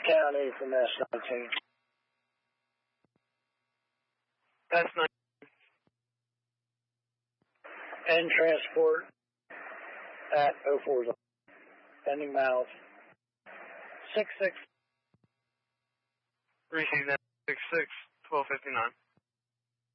County from S19. S19. And transport at 040. Pending miles. 66. Receive that 66, 1259.